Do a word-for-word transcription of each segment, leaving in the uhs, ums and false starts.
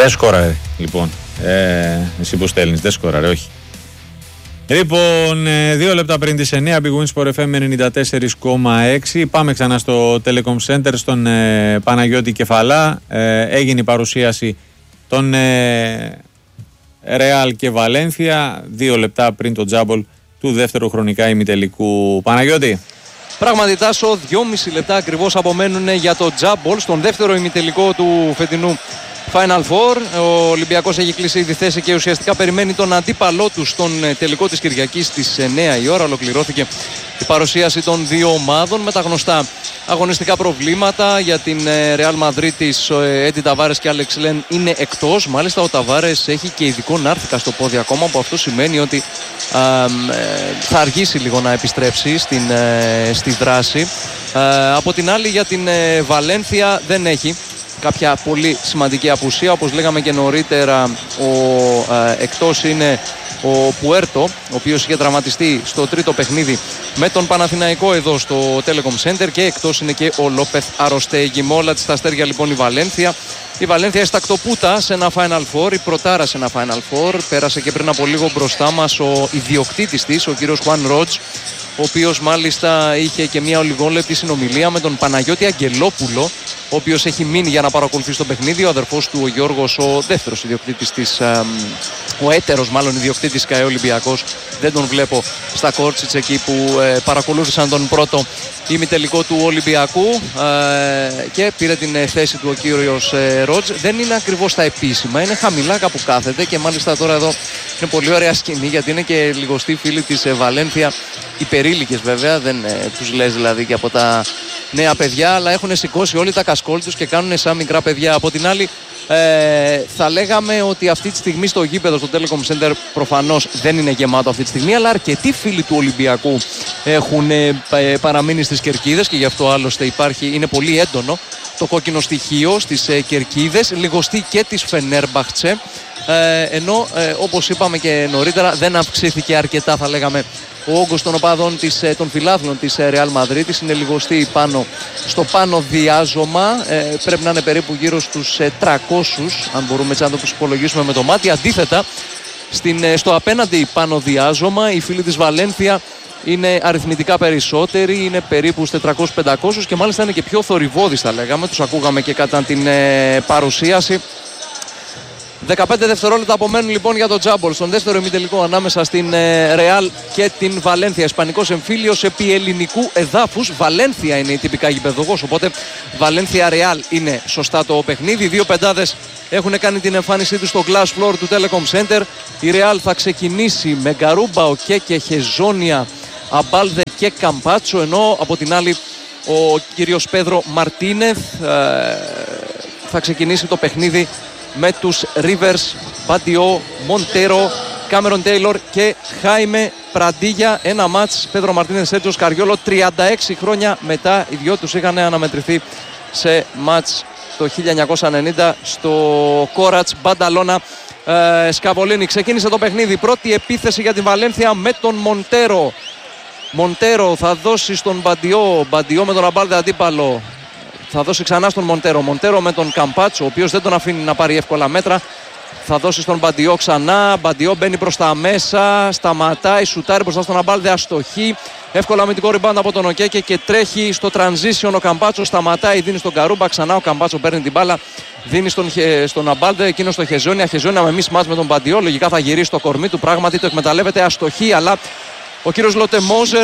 Δεν σκόραρε, λοιπόν. Ε, εσύ που στέλνεις, δεν σκόραρε, όχι. Λοιπόν, δύο λεπτά πριν τις εννιά, Big Win Sport εφ εμ ενενήντα τέσσερα κόμμα έξι. Πάμε ξανά στο Telecom Center, στον ε, Παναγιώτη Κεφαλά. Ε, έγινε η παρουσίαση των ε, Real και Βαλένθια, δύο λεπτά πριν το τζάμπολ του δεύτερου χρονικά ημιτελικού. Παναγιώτη. Πράγματι, Τάσο, δυόμιση λεπτά ακριβώς απομένουν για το τζάμπολ στον δεύτερο ημιτελικό του φετινού Final Four. Ο Ολυμπιακός έχει κλείσει ήδη θέση και ουσιαστικά περιμένει τον αντίπαλό του στον τελικό της Κυριακής στις εννιά η ώρα. Ολοκληρώθηκε η παρουσίαση των δύο ομάδων με τα γνωστά αγωνιστικά προβλήματα. Για την Real Madrid της Έντι Ταβάρες και Άλεξ Λεν είναι εκτός. Μάλιστα ο Ταβάρες έχει και ειδικό νάρθηκα στο πόδι ακόμα, που αυτό σημαίνει ότι α, θα αργήσει λίγο να επιστρέψει στην, στη δράση. Α, από την άλλη, για την Βαλένθια δεν έχει κάποια πολύ σημαντική απουσία. Όπως λέγαμε και νωρίτερα, ο ε, εκτός είναι ο Πουέρτο, ο οποίος είχε τραυματιστεί στο τρίτο παιχνίδι με τον Παναθηναϊκό εδώ στο Telecom Center, και εκτός είναι και ο Λόπεθ Αροστέγι. Με όλα τα αστέρια λοιπόν η Βαλένθια. Η Βαλένθια στακτοπούτα σε ένα Final Four, η πρωτάρα σε ένα Final Four. Πέρασε και πριν από λίγο μπροστά μας ο ιδιοκτήτης της, ο κύριος Χουάν Ρότζ, ο οποίος μάλιστα είχε και μια ολιγόλεπτη συνομιλία με τον Παναγιώτη Αγγελόπουλο, ο οποίος έχει μείνει για να παρακολουθήσει το παιχνίδι. Ο αδερφός του, ο Γιώργος, ο δεύτερος ιδιοκτήτης της, ε, ο έτερος μάλλον ιδιοκτήτης ΚΑΕ Ολυμπιακός, δεν τον βλέπω στα κόρτσιτς εκεί που ε, παρακολούθησαν τον πρώτο ημιτελικό του Ολυμπιακού, ε, και πήρε την ε, θέση του ο κύριος ε, Ρότζ. Δεν είναι ακριβώς τα επίσημα, είναι χαμηλά κάπου κάθεται, και μάλιστα τώρα εδώ είναι πολύ ωραία σκηνή, γιατί είναι και λιγοστοί φίλοι της ε, Βαλένθια, υπερήλικες βέβαια, δεν ε, τους λες δηλαδή και από τα νέα παιδιά, αλλά έχουν σηκώσει όλοι τα κασκόλ τους και κάνουν σαν μικρά παιδιά. Από την άλλη, ε, θα λέγαμε ότι αυτή τη στιγμή στο γήπεδο, στο Telecom Center, προφανώς δεν είναι γεμάτο αυτή τη στιγμή, αλλά αρκετοί φίλοι του Ολυμπιακού έχουν ε, παραμείνει στις κερκίδες, και γι' αυτό άλλωστε υπάρχει, είναι πολύ έντονο το κόκκινο στοιχείο στις ε, κερκίδες, λιγοστή και της Φενέρμπαχτσε. Ε, ενώ ε, όπως είπαμε και νωρίτερα, δεν αυξήθηκε αρκετά, θα λέγαμε, ο όγκος των οπαδών της, των φιλάθλων της Real Madrid. Είναι λιγοστή πάνω, στο πάνω διάζωμα, ε, πρέπει να είναι περίπου γύρω στους ε, τριακόσιους, αν μπορούμε έτσι να το υπολογίσουμε με το μάτι. Αντίθετα, στην, ε, στο απέναντι πάνω διάζωμα, οι φίλοι της Βαλένθια είναι αριθμητικά περισσότεροι, είναι περίπου στους τετρακόσιους με πεντακόσιους, και μάλιστα είναι και πιο θορυβώδεις, θα λέγαμε. Τους ακούγαμε και κατά την ε, παρουσίαση. δεκαπέντε δευτερόλεπτα απομένουν λοιπόν για το τζάμπολ στον δεύτερο ημιτελικό ανάμεσα στην Ρεάλ ε, και την Βαλένθια. Ισπανικός εμφύλιος επί ελληνικού εδάφους. Βαλένθια είναι η τυπικά γηπεδογός, οπότε Βαλένθια Ρεάλ είναι σωστά το παιχνίδι. Οι δύο πεντάδες έχουν κάνει την εμφάνισή τους στο glass floor του Telecom Center. Η Ρεάλ θα ξεκινήσει με Γκαρούμπα, Οκέ και Χεζόνια, Αμπάλδε και Καμπάτσο, ενώ από την άλλη ο κύριος Πέδρο Μαρτίνεθ ε, θα ξεκινήσει το παιχνίδι με τους Rivers, Μπαντιό, Μοντέρο, Κάμερον Τέιλορ και Χάιμε Πραντίγια. Ένα μάτς Πέδρο Μαρτίνες, Σέρτζος Καριόλο, τριάντα έξι χρόνια μετά. Οι δυο τους είχαν αναμετρηθεί σε μάτς το χίλια εννιακόσια ενενήντα στο Κόρατς Μπανταλώνα ε, Σκαβολίνη. Ξεκίνησε το παιχνίδι. Πρώτη επίθεση για την Βαλένθια με τον Μοντέρο. Μοντέρο θα δώσει στον Μπαντιό. Μπαντιό με τον Αμπάλδε αντίπαλο. Θα δώσει ξανά στον Μοντέρο. Μοντέρο με τον Καμπάτσο, ο οποίος δεν τον αφήνει να πάρει εύκολα μέτρα. Θα δώσει στον Μπαντιό ξανά. Μπαντιό μπαίνει προς τα μέσα. Σταματάει, σουτάρει μπροστά στον Αμπάλδε. Αστοχή. Εύκολα αμυντικό ριμπάουντ από τον Οκέκε και τρέχει στο transition ο Καμπάτσο. Σταματάει, δίνει στον Καρούμπα. Ξανά ο Καμπάτσο παίρνει την μπάλα. Δίνει στον, στον Αμπάλδε. Εκείνο στο Χεζόνια. Χεζόνια με μισμάτς με τον Μπαντιό. Λογικά θα γυρίσει το κορμί του. Πράγματι το εκμεταλλεύεται. Αστοχή, αλλά ο κύριος Λοτεμόζερ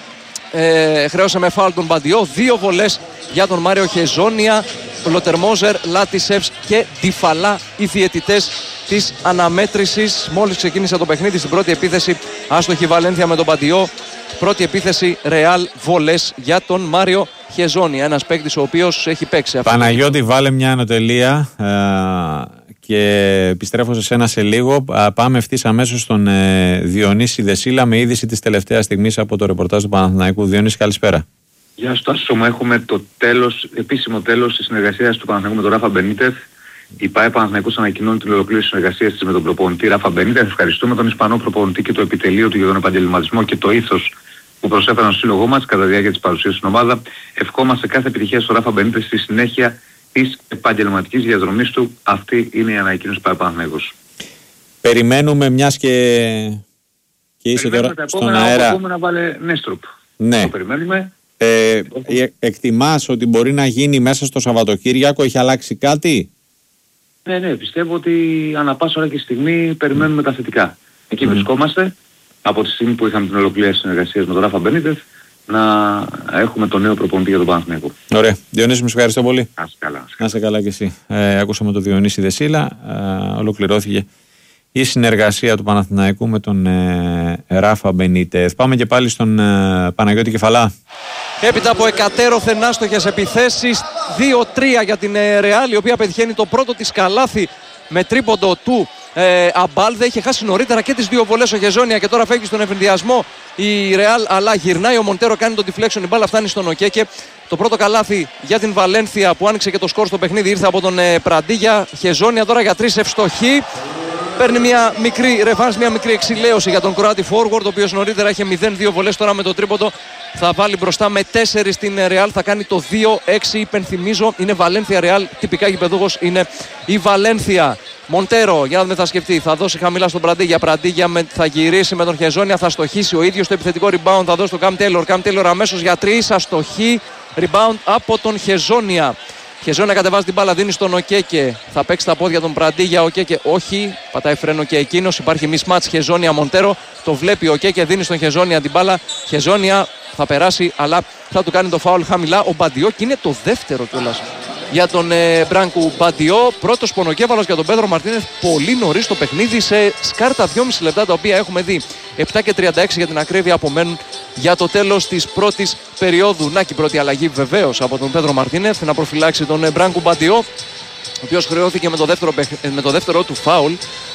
Ε, χρέωσε με φάουλ τον Μπαντιό. Δύο βολές για τον Μάριο Χεζόνια. Λοτερμόζερ, Λάτισεβς και Ντιφαλά οι διαιτητές της αναμέτρησης. Μόλις ξεκίνησε το παιχνίδι, στην πρώτη επίθεση άστοχη Βαλένθια με τον Μπαντιό. Πρώτη επίθεση Ρεάλ, βολές για τον Μάριο Χεζόνια. Ένας παίκτης ο οποίος έχει παίξει. Παναγιώτη, βάλε μια ανατελεία ε, και επιστρέφω σε σένα σε λίγο. Πάμε ευθύς αμέσως στον ε, Διονύση Δεσίλα με είδηση της τελευταίας στιγμής από το ρεπορτάζ του Παναθηναϊκού. Διονύση, καλησπέρα. Γεια σου Τάσο, έχουμε το τέλος, επίσημο τέλος της συνεργασίας του Παναθηναϊκού με τον Ράφα Μπενίτεθ. Η ΠΑΕ Παναθηναϊκός ανακοινώνει την ολοκλήρωση της συνεργασίας της με τον προπονητή Ράφα Μπενίτεθ. Ευχαριστούμε τον Ισπανό προπονητή και το επιτελείο του για τον επαγγελματισμό και το ήθος που προσέφεραν στο σύλλογό μας κατά τη διάρκεια της παρουσίας στην ομάδα. Ευχόμαστε κάθε επιτυχία στο Ράφα Μπενίτεθ στη συνέχεια της επαγγελματικής διαδρομής του. Αυτή είναι η ανακοίνωση που πάει Παναθηναϊκός. Περιμένουμε, μιας και, και είσαι τώρα στον αέρα. Περιμένουμε να βάλει Νέστροπ. Ναι. Το περιμένουμε. Ε, εκτιμάς ότι μπορεί να γίνει μέσα στο Σαββατοκύριακο, έχει αλλάξει κάτι? Ναι, ναι, πιστεύω ότι ανά πάσα ώρα και στιγμή περιμένουμε τα θετικά. Εκεί mm. βρισκόμαστε, από τη στιγμή που είχαμε την ολοκλήρωση συνεργασίας με τον Ράφα Μπενίτεθ, να έχουμε τον νέο προπονητή για τον Παναθηναϊκό. Ωραία. Διονύση, μου ευχαριστώ πολύ. Να είσαι καλά. Να είσαι καλά κι εσύ. Ε, ακούσαμε τον Διονύση Δεσίλα. Ε, ολοκληρώθηκε η συνεργασία του Παναθηναϊκού με τον ε, Ράφα Μπενίτεθ. Πάμε και πάλι στον ε, Παναγιώτη Κεφαλά. Έπειτα από εκατέρωθεν άστοχες επιθέσεις, δύο τρία για την Ρεάλ, η οποία πετυχαίνει το πρώτο της καλάθι με τρίποντο του ε, Αμπάλδε. Είχε χάσει νωρίτερα και τις δύο βολές ο Χεζόνια και τώρα φεύγει στον ευνηδιασμό η Ρεάλ, αλλά γυρνάει ο Μοντέρο, κάνει τον deflection, η μπάλα φτάνει στον Οκέκε. Το πρώτο καλάθι για την Βαλένθια που άνοιξε και το σκορ στο παιχνίδι ήρθε από τον ε, Πραντίγια. Χεζόνια τώρα για τρεις ευστοχή. Παίρνει μια μικρή ρεφάνς, μια μικρή εξηλαίωση για τον Κροάτι forward, ο οποίος νωρίτερα είχε μηδέν δύο βολές, τώρα με το τρίποντο θα βάλει μπροστά με τέσσερις στην Ρεάλ, θα κάνει το δύο έξι, υπενθυμίζω, είναι Βαλένθια Ρεάλ, τυπικά γηπεδούχος είναι η Βαλένθια. Μοντέρο, για να δούμε, θα σκεφτεί, θα δώσει χαμηλά στον Πραντίγια, Πραντίγια με, θα γυρίσει με τον Χεζόνια, θα στοχίσει ο ίδιος το επιθετικό rebound, θα δώσει τον Καμ Τέιλορ, Καμ Τέιλορ αμέσως για τρεις, αστοχή, rebound από τον Χεζόνια. Χεζόνια κατεβάζει την μπάλα, δίνει στον Οκέκε. Θα παίξει τα πόδια τον Πραντίγια. Οκέκε όχι. Πατάει φρένο και εκείνος. Υπάρχει mismatch Χεζόνια Μοντέρο. Το βλέπει ο Οκέκε, δίνει στον Χεζόνια την μπάλα. Χεζόνια θα περάσει, αλλά θα του κάνει το φάουλ χαμηλά. Ο Μπαντιό, και είναι το δεύτερο κιόλας για τον ε, Μπράνκου Μπαντιό. Πρώτος πονοκέφαλος για τον Πέδρο Μαρτίνεθ πολύ νωρίς το παιχνίδι, σε σκάρτα δυόμιση λεπτά, τα οποία έχουμε δει. επτά και τριάντα έξι για την ακρίβεια απομένουν για το τέλος της πρώτης περίοδου. Να και η πρώτη αλλαγή βεβαίως από τον Πέδρο Μαρτίνεθ να προφυλάξει τον ε, Μπράνκου Μπαντιό, ο οποίος χρεώθηκε με το δεύτερο, με το δεύτερο του φάουλ.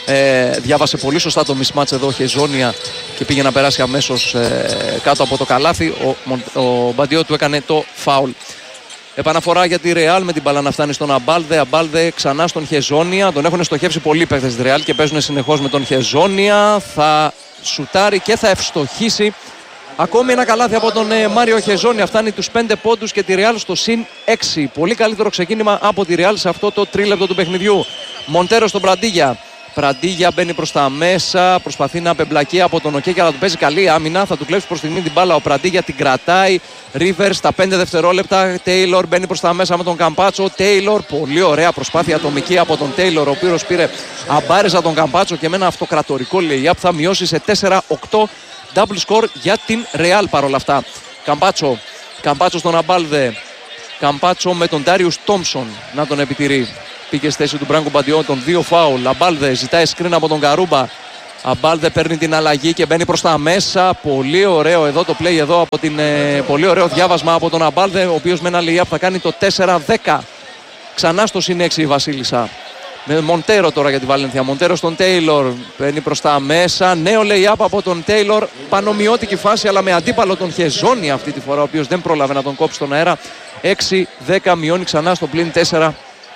Ε, διάβασε πολύ σωστά το mismatch εδώ Χεζόνια και πήγε να περάσει αμέσως ε, κάτω από το καλάθι. Ο, ο Μπαντιό του έκανε το φάουλ. Επαναφορά για τη Ρεάλ με την μπάλα να φτάνει στον Αμπάλδε. Αμπάλδε ξανά στον Χεζόνια. Τον έχουν στοχεύσει πολλοί παίκτες της Ρεάλ και παίζουν συνεχώς με τον Χεζόνια. Θα σουτάρει και θα ευστοχίσει. Ακόμη ένα καλάθι από τον ε, Μάριο Χεζόνια. Φτάνει τους πέντε πόντους και τη Ρεάλ στο συν έξι. Πολύ καλύτερο ξεκίνημα από τη Ρεάλ σε αυτό το τρίλεπτο του παιχνιδιού. Μοντέρο στον Πραντίγια. Πραντίγια μπαίνει προς τα μέσα, προσπαθεί να απεμπλακεί από τον Οκέκε, αλλά του παίζει καλή άμυνα. Θα του κλέψει προς στιγμή την μπάλα. Ο Πραντίγια την κρατάει. Ρίβερ στα πέντε δευτερόλεπτα. Τέιλορ μπαίνει προς τα μέσα με τον Καμπάτσο. Τέιλορ, πολύ ωραία προσπάθεια ατομική από τον Τέιλορ, ο οποίος πήρε αμπάριζα τον Καμπάτσο και με ένα αυτοκρατορικό lay-up θα μειώσει σε τέσσερα οκτώ. Double score για την Ρεάλ παρόλα αυτά. Καμπάτσο, Καμπάτσο στον Αμπάλδε. Καμπάτσο με τον Ντάριους Τόμψον να τον επιτηρεί. Πήγε στη θέση του Μπράνκο Μπαντιό, τον δύο φάουλ. Αμπάλδε ζητάει screen από τον Καρούμπα. Αμπάλδε παίρνει την αλλαγή και μπαίνει προς τα μέσα. Πολύ ωραίο εδώ το play εδώ από την, ε, πολύ ωραίο διάβασμα από τον Αμπάλδε, ο οποίος με ένα lay-up θα κάνει το τέσσερα δέκα. Ξανά στο συν έξι η Βασίλισσα. Με Μοντέρο τώρα για τη Βαλένθια. Μοντέρο στον Τέιλορ. Μπαίνει προς τα μέσα. Νέο lay-up από τον Τέιλορ. Πανομοιώτικη φάση, αλλά με αντίπαλο τον Χεζόνια αυτή τη φορά, ο οποίος δεν πρόλαβε να τον κόψει στον αέρα. έξι δέκα, μειώνει ξανά στο πλήν τέσσερα.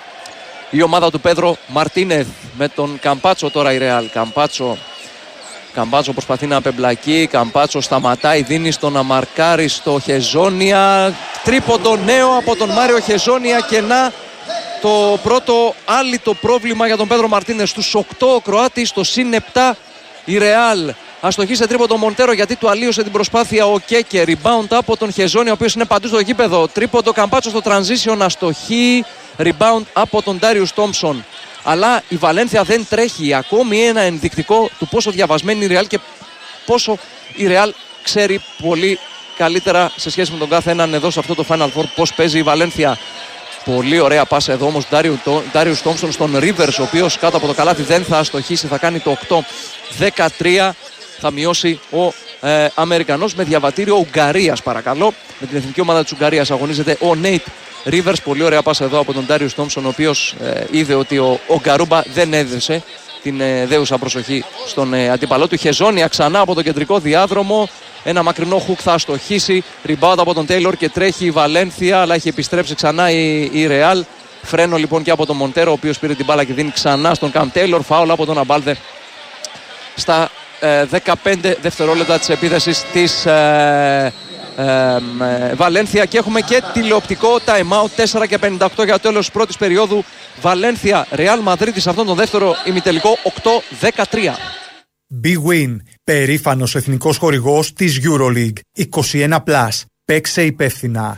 Η ομάδα του Πέδρο Μαρτίνεθ με τον Καμπάτσο τώρα η Ρεάλ. Καμπάτσο, Καμπάτσο προσπαθεί να απεμπλακεί. Καμπάτσο σταματάει, δίνει στον Αμαρκάρη στο Χεζόνια. Τρίποντο νέο από τον Μάριο Χεζόνια και να το πρώτο άλυτο πρόβλημα για τον Πέδρο Μαρτίνεθ. Στους οκτώ ο Κροάτης, στο συν επτά η Ρεάλ. Αστοχή σε τρίποντο Μοντέρο γιατί του αλλίωσε την προσπάθεια ο Κέκε. Rebound από τον Χεζόνια, ο οποίος είναι παντού στο γήπεδο. Τρίποντο Καμπάτσο στο transition, αστοχή. Rebound από τον Ντάριους Τόμψον. Αλλά η Βαλένθια δεν τρέχει. Ακόμη ένα ενδεικτικό του πόσο διαβασμένη είναι η Ρεάλ και πόσο η Ρεάλ ξέρει πολύ καλύτερα σε σχέση με τον κάθε έναν εδώ σε αυτό το Final Four πώς παίζει η Βαλένθια. Πολύ ωραία πάσα εδώ όμως Ντάριους Τόμψον στον Ρίβερς, ο οποίος κάτω από το καλάθι δεν θα αστοχίσει. Θα κάνει το οκτώ δεκατρία. Θα μειώσει ο ε, Αμερικανός με διαβατήριο Ουγγαρίας, παρακαλώ. Με την εθνική ομάδα της Ουγγαρίας αγωνίζεται ο Νέιτ Ρίβερς. Πολύ ωραία πάσα εδώ από τον Ντάριους Τόμψον, ο οποίος ε, είδε ότι ο, ο Γκαρούμπα δεν έδεσε την ε, δέουσα προσοχή στον ε, αντίπαλό του. Χεζόνια ξανά από τον κεντρικό διάδρομο. Ένα μακρινό χουκ θα αστοχίσει. Rebound από τον Τέιλορ και τρέχει η Βαλένθια, αλλά έχει επιστρέψει ξανά η, η Ρεάλ. Φρένο λοιπόν και από τον Μοντέρο, ο οποίος πήρε την μπάλα και δίνει ξανά στον Καμ Τέιλορ. Φάουλ από τον Αμπάλδε στα ε, δεκαπέντε δευτερόλεπτα της επίθεσης της ε, ε, Βαλένθια και έχουμε και τηλεοπτικό time out. Τέσσερα και πενήντα οκτώ για το τέλος της πρώτης περίοδου. Βαλένθια Ρεάλ Μαδρίτη σε αυτόν τον δεύτερο ημιτελικό οκτώ δεκατρία. Big Win, περήφανος εθνικός χορηγός της EuroLeague. είκοσι ένα πλας. Παίξε υπεύθυνα.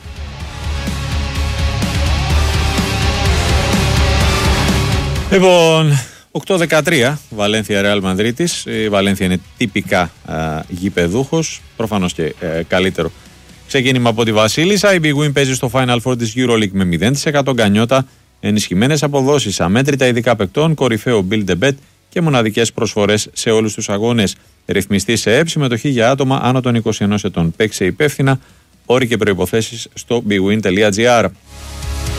Λοιπόν, οκτώ δεκατρία Βαλένθια Ρεάλ Μαδρίτης. Η Βαλένθια είναι τυπικά α, γηπεδούχος, προφανώς και ε, καλύτερο ξεκίνημα από τη Βασίλισσα. Η Big Win παίζει στο Final Four της EuroLeague με μηδέν τοις εκατό γκανιότα, ενισχυμένες αποδόσεις, αμέτρητα ειδικά παικτών, κορυφαίο build a bet και μοναδικές προσφορές σε όλους τους αγώνες. Ρυθμιστή σε ΕΠ, συμμετοχή για άτομα άνω των είκοσι ενός ετών. Παίξε υπεύθυνα, όροι και προϋποθέσεις στο bigwin τελεία gr.